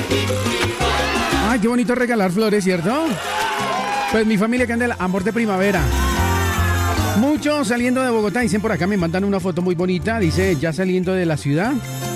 Ay, qué bonito regalar flores, ¿cierto? Pues mi familia Candela, amor de primavera. Muchos saliendo de Bogotá, dicen por acá, me mandan una foto muy bonita, dice, ya saliendo de la ciudad.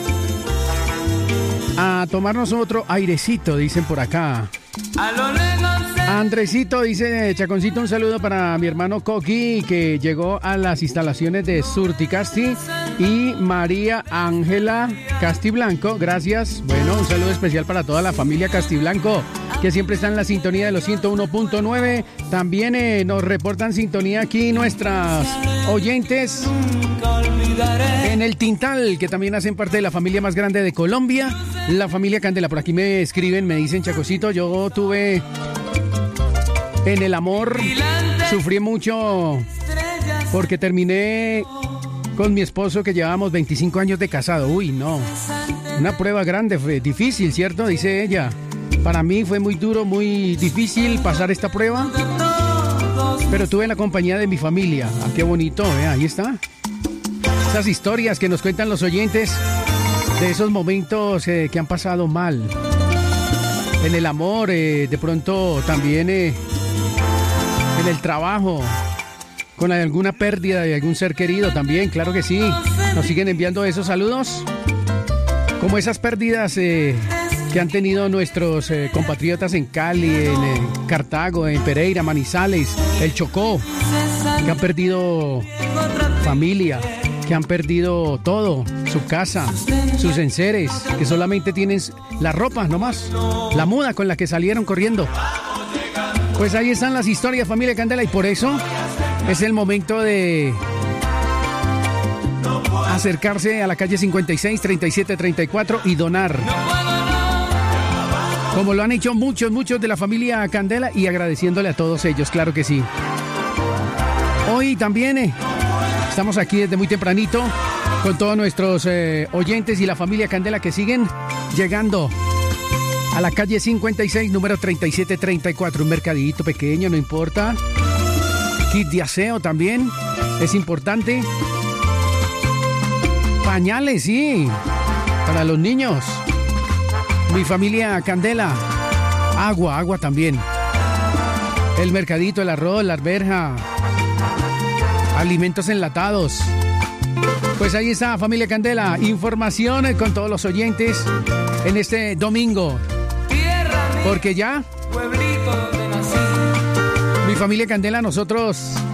A tomarnos otro airecito, dicen por acá. Andresito dice, Chaconcito, un saludo para mi hermano Coqui, que llegó a las instalaciones de Surticasti, y María Ángela Castiblanco, gracias. Bueno, un saludo especial para toda la familia Castiblanco, que siempre está en la sintonía de los 101.9. También nos reportan sintonía aquí nuestras oyentes en el Tintal, que también hacen parte de la familia más grande de Colombia, la familia Candela. Por aquí me escriben, me dicen, Chacocito, yo tuve en el amor, sufrí mucho porque terminé con mi esposo, que llevábamos 25 años de casado. Uy, no, una prueba grande, fue difícil, ¿cierto? Dice ella. Para mí fue muy duro, muy difícil pasar esta prueba, pero tuve la compañía de mi familia. Ah, qué bonito, ahí está. Esas historias que nos cuentan los oyentes de esos momentos que han pasado mal en el amor, de pronto también en el trabajo, con alguna pérdida de algún ser querido también, claro que sí. Nos siguen enviando esos saludos, como esas pérdidas que han tenido nuestros compatriotas en Cali, en Cartago, en Pereira, Manizales, el Chocó, que han perdido familia, que han perdido todo, su casa, sus enseres, que solamente tienen la ropa nomás, la muda con la que salieron corriendo. Pues ahí están las historias, familia Candela, y por eso es el momento de acercarse a la calle 56, 37, 34 y donar. Como lo han hecho muchos de la familia Candela, y agradeciéndole a todos ellos, claro que sí. Hoy también estamos aquí desde muy tempranito con todos nuestros oyentes y la familia Candela que siguen llegando a la calle 56, número 3734, un mercadito pequeño, no importa. Kit de aseo también es importante. Pañales, sí, para los niños. Mi familia Candela. Agua también. El mercadito, el arroz, la arveja, alimentos enlatados. Pues ahí está, familia Candela. Información con todos los oyentes en este domingo. Porque ya, mi familia Candela, nosotros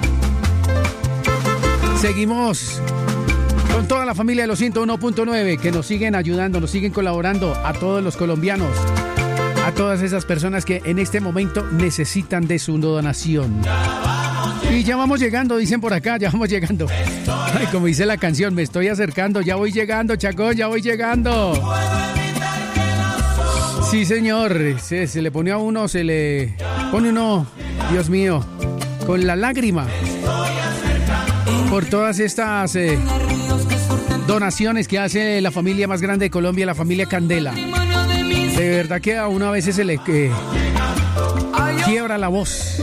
seguimos con toda la familia de los 101.9 que nos siguen ayudando, nos siguen colaborando, a todos los colombianos, a todas esas personas que en este momento necesitan de su donación. Y ya vamos llegando, dicen por acá, ya vamos llegando. Ay, como dice la canción, me estoy acercando, ya voy llegando, Chacón, ya voy llegando. Sí, señor, se le pone a uno, se le pone uno, Dios mío, con la lágrima por todas estas donaciones que hace la familia más grande de Colombia, la familia Candela. De verdad que a uno a veces se le quiebra la voz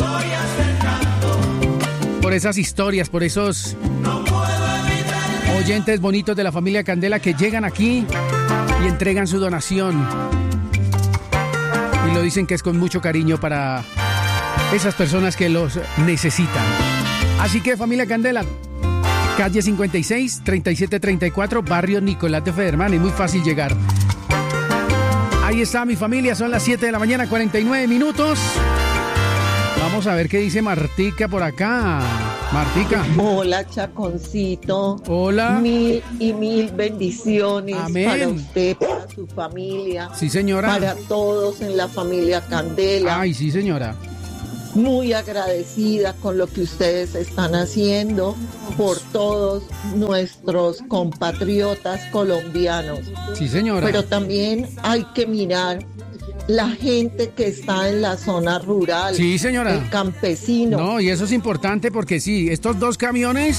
por esas historias, por esos oyentes bonitos de la familia Candela que llegan aquí y entregan su donación. Y lo dicen que es con mucho cariño para esas personas que los necesitan. Así que, familia Candela, calle 56, 3734, barrio Nicolás de Federman, es muy fácil llegar. Ahí está mi familia, son las 7 de la mañana, 49 minutos. Vamos a ver qué dice Martica por acá. Martica. Hola, Chaconcito. Hola. Mil y mil bendiciones. Amén. Para usted, para su familia. Sí, señora. Para todos en la familia Candela. Ay, sí, señora. Muy agradecida con lo que ustedes están haciendo por todos nuestros compatriotas colombianos. Sí, señora. Pero también hay que mirar la gente que está en la zona rural. Sí, señora. El campesino. No, y eso es importante porque sí, estos dos camiones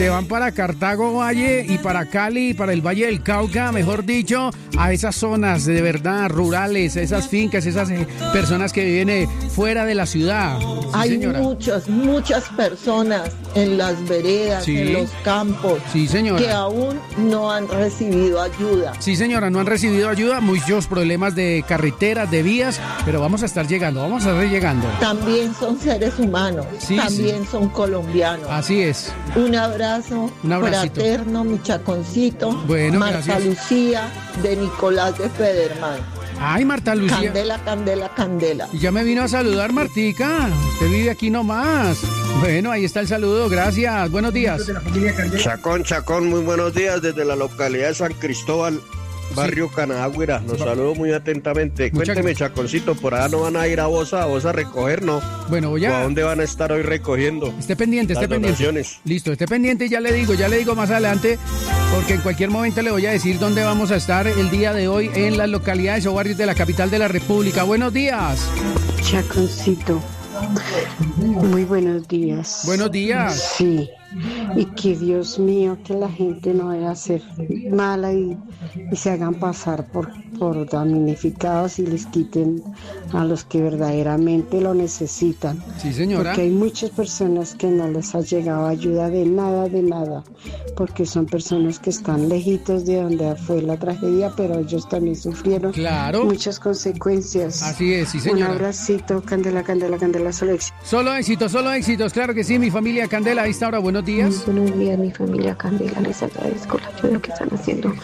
se van para Cartago Valle y para Cali y para el Valle del Cauca, mejor dicho, a esas zonas de verdad rurales, esas fincas, esas personas que viven fuera de la ciudad. Sí, hay señora. muchas personas en las veredas, Sí. en los campos, Sí, señora. que aún no han recibido ayuda. Sí, señora, no han recibido ayuda, muchos problemas de carreteras, de vías, pero vamos a estar llegando, vamos a estar llegando. También son seres humanos, Sí, también son colombianos. Así es. Un abrazo Un abracito. fraterno, mi chaconcito. Bueno, Marta gracias. Lucía, de Nicolás de Federman. Ay, Marta Lucía. Candela, candela, candela. Y ya me vino a saludar, Martica. Usted vive aquí nomás. Bueno, ahí está el saludo, gracias. Buenos días. Chacón, muy buenos días desde la localidad de San Cristóbal, barrio Canagüera. Los saludo muy atentamente. Muchas Cuénteme, gracias. Chaconcito, ¿por allá no van a ir a Bosa a recoger, no? Bueno, voy ¿O a a... dónde van a estar hoy recogiendo? Esté pendiente, las esté pendiente. donaciones? Listo, esté pendiente, ya le digo más adelante, porque en cualquier momento le voy a decir dónde vamos a estar el día de hoy en las localidades o barrios de la capital de la República. Buenos días. Chaconcito, muy buenos días. Buenos días. Sí, y que Dios mío, que la gente no vaya a ser mala y se hagan pasar por damnificados y les quiten a los que verdaderamente lo necesitan. Sí, señora. Porque hay muchas personas que no les ha llegado ayuda de nada, porque son personas que están lejitos de donde fue la tragedia, pero ellos también sufrieron Claro. muchas consecuencias. Así es, sí, Un señora. abracito, Candela, Candela, Candela, solo éxito. Solo éxitos, claro que sí, mi familia Candela, a esta hora, buenos días. Muy buenos días, mi familia Candela. Les agradezco la ayuda que están haciendo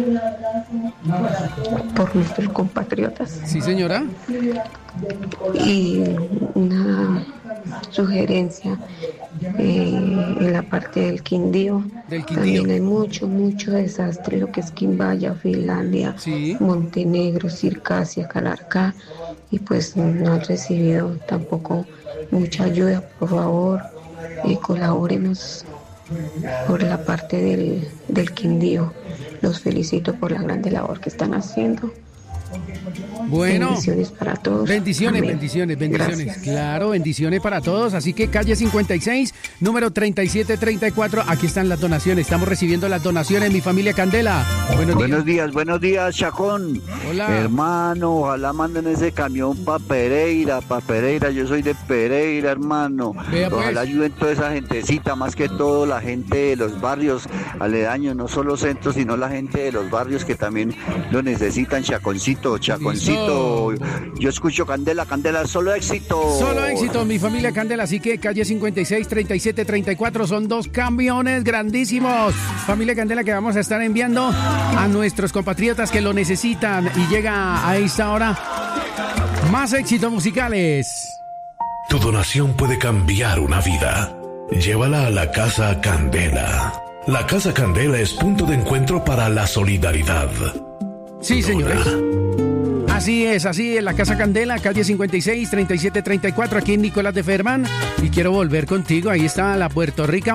por nuestros compatriotas. Sí, señora. Y una sugerencia en la parte del Quindío. Del Quindío. También hay mucho desastre, lo que es Quimbaya, Finlandia, Sí. Montenegro, Circasia, Calarcá, y pues no han recibido tampoco mucha ayuda. Por favor, colabórenos por la parte del Quindío. Los felicito por la grande labor que están haciendo. Bueno. Bendiciones para todos. Bendiciones, Amén. bendiciones. Gracias. Claro, bendiciones para todos. Así que calle 56, número 3734. Aquí están las donaciones. Estamos recibiendo las donaciones, mi familia Candela. Buenos días, Chacón. Hola. Hermano, ojalá manden ese camión para Pereira, yo soy de Pereira, hermano. Vea, pues. Ojalá ayuden toda esa gentecita, más que todo la gente de los barrios aledaños, no solo centros, sino la gente de los barrios que también lo necesitan, Chaconcito. Yo escucho Candela, solo éxito. Solo éxito, mi familia Candela. Así que calle 56, 3734 son 2 camiones grandísimos. Familia Candela, que vamos a estar enviando a nuestros compatriotas que lo necesitan. Y llega a esta hora más éxitos musicales. Tu donación puede cambiar una vida. Llévala a la Casa Candela. La Casa Candela es punto de encuentro para la solidaridad. Sí, señores. Así es, la Casa Candela, calle 56, 3734, aquí en Nicolás de Ferman. Y quiero volver contigo, ahí está la Puerto Rica